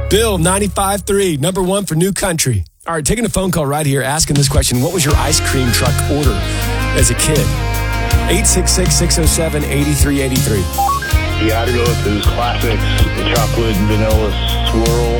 Bill, 95.3, number one for New Country. All right, taking a phone call right here, asking this question. What was your ice cream truck order as a kid? 866-607-8383. You got to go with those classics, the chocolate and vanilla swirl.